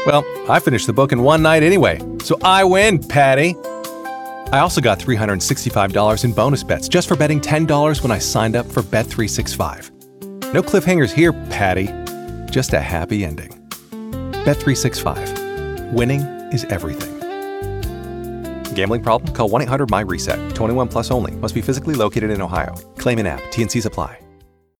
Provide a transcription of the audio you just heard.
Well, I finished the book in one night anyway, so I win, Patty. I also got $365 in bonus bets just for betting $10 when I signed up for Bet365. No cliffhangers here, Patty. Just a happy ending. Bet365. Winning is everything. Gambling problem? Call 1-800-MY-RESET. 21 plus only. Must be physically located in Ohio. Claim in app. T&Cs apply.